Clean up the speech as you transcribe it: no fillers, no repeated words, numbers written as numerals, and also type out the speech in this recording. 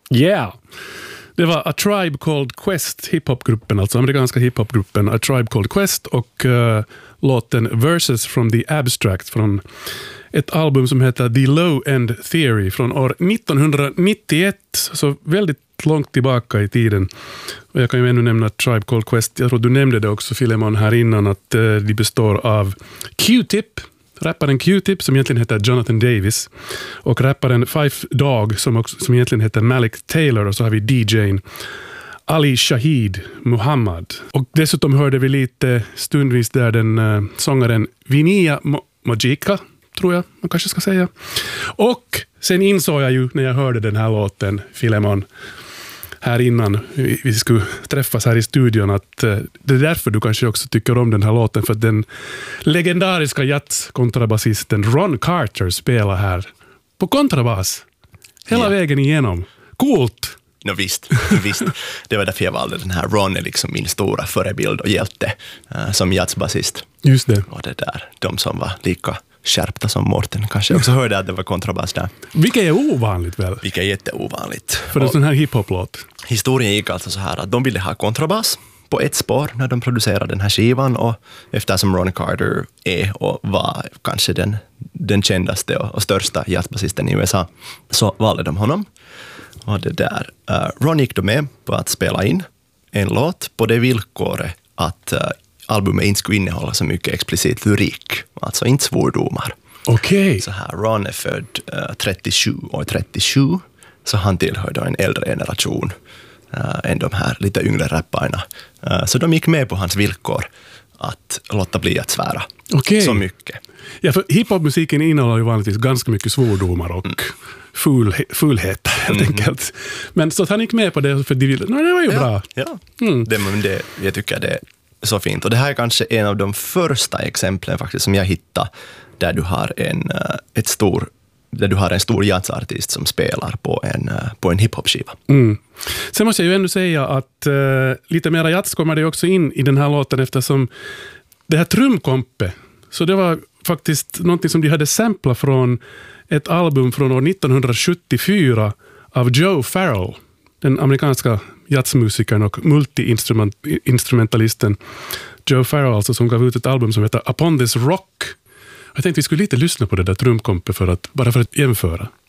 Yeah! Det var A Tribe Called Quest, hiphopgruppen, alltså amerikanska hiphopgruppen A Tribe Called Quest, och låten Verses from the Abstract från ett album som heter The Low End Theory från år 1991, så väldigt långt tillbaka i tiden. Och jag kan ju ännu nämna Tribe Called Quest. Jag tror du nämnde det också, Filemon, här innan, att de består av Q-Tip, rapparen Q-Tip som egentligen heter Jonathan Davis, och rapparen Phife Dawg som egentligen heter Malik Taylor, och så har vi DJ:n Ali Shaheed Muhammad. Och dessutom hörde vi lite stundvis där den sångaren Vinia Mojika, tror jag man kanske ska säga. Och sen insåg jag ju när jag hörde den här låten, Filemon, här innan vi skulle träffas här i studion, att det är därför du kanske också tycker om den här låten, för att den legendariska jazzkontrabasisten Ron Carter spelar här på kontrabas hela vägen igenom. Coolt! No, visst. Det var därför jag valde den här. Ron är liksom min stora förebild och hjälte som jazzbasist. Just det. Och det där, de som var lika skärpta som Morten kanske också hörde att det var kontrabas där. Vilket är ovanligt väl? Vilket är jätteovanligt. För en sån här hiphop-låt. Historien gick alltså så här att de ville ha kontrabas på ett spår när de producerade den här skivan, och eftersom Ron Carter är och var kanske den kändaste och största jazzbasisten i USA, så valde de honom. Och det där, Ron gick då med på att spela in en låt på det villkoret att albumet inte skulle innehålla så mycket explicit lyrik, alltså inte svordomar. Okej. Så här, Ron är född 37, så han tillhör då en äldre generation än de här lite yngre rapparna. Så de gick med på hans villkor att låta bli att svära så mycket. Ja, för hiphopmusiken innehåller ju vanligtvis ganska mycket svordomar och fulhet helt enkelt. Men så att han gick med på det, för det var ju bra. Ja. Jag tycker det är så fint. Och det här är kanske en av de första exemplen faktiskt som jag hittade där du har en stor jazzartist som spelar på en hiphop-skiva. Sen måste jag ju ändå säga att lite mera jazz kommer det också in i den här låten, eftersom det här trumkompet, så det var faktiskt någonting som de hade samplat från ett album från år 1974 av Joe Farrell, den amerikanska jazzmusikern och multi-instrumentalisten Joe Farrell, alltså, som gav ut ett album som heter Upon This Rock. Jag tänkte vi skulle lite lyssna på det där trumkompet bara för att jämföra.